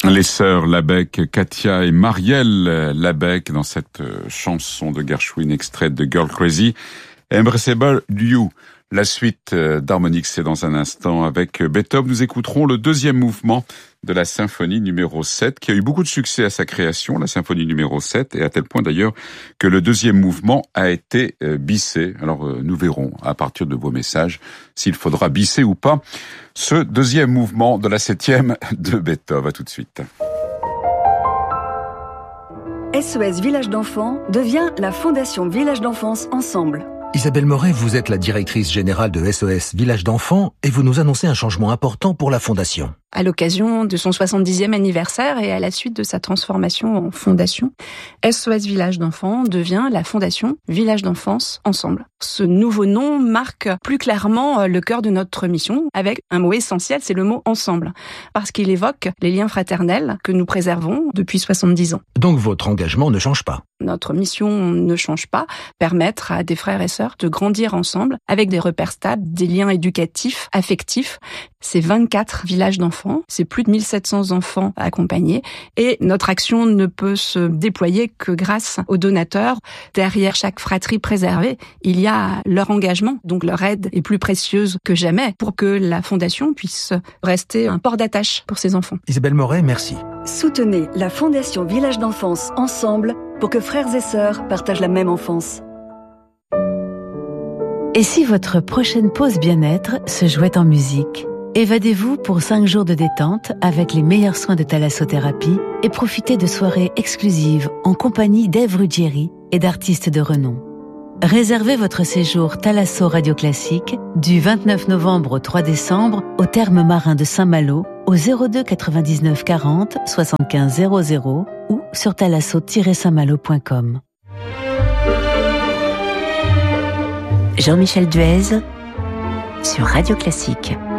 Les sœurs Labec, Katia et Marielle Labec, dans cette chanson de Gershwin extraite de Girl Crazy, Embraceable You. La suite d'Harmonix, c'est dans un instant. Avec Beethoven, nous écouterons le deuxième mouvement de la symphonie numéro 7, qui a eu beaucoup de succès à sa création, la symphonie numéro 7, et à tel point d'ailleurs que le deuxième mouvement a été bissé. Alors nous verrons à partir de vos messages s'il faudra bisser ou pas ce deuxième mouvement de la 7e de Beethoven. À tout de suite. SOS Village d'Enfants devient la Fondation Village d'Enfance Ensemble. Isabelle Moret, vous êtes la directrice générale de SOS Village d'Enfants et vous nous annoncez un changement important pour la Fondation. À l'occasion de son 70e anniversaire et à la suite de sa transformation en fondation, SOS Village d'Enfants devient la Fondation Village d'Enfance Ensemble. Ce nouveau nom marque plus clairement le cœur de notre mission avec un mot essentiel, c'est le mot « ensemble », parce qu'il évoque les liens fraternels que nous préservons depuis 70 ans. Donc votre engagement ne change pas? Notre mission ne change pas, permettre à des frères et sœurs de grandir ensemble avec des repères stables, des liens éducatifs, affectifs. C'est 24 villages d'enfants, c'est plus de 1700 enfants accompagnés et notre action ne peut se déployer que grâce aux donateurs. Derrière chaque fratrie préservée, il y a leur engagement, donc leur aide est plus précieuse que jamais pour que la Fondation puisse rester un port d'attache pour ces enfants. Isabelle Moret, merci. Soutenez la Fondation Village d'Enfance Ensemble pour que frères et sœurs partagent la même enfance. Et si votre prochaine pause bien-être se jouait en musique? Évadez-vous pour 5 jours de détente avec les meilleurs soins de thalassothérapie et profitez de soirées exclusives en compagnie d'Ève Ruggieri et d'artistes de renom. Réservez votre séjour Thalasso Radio Classique du 29 novembre au 3 décembre au Thermes Marins de Saint-Malo au 02 99 40 75 00 ou sur thalasso-saintmalo.com. Jean-Michel Duez sur Radio Classique.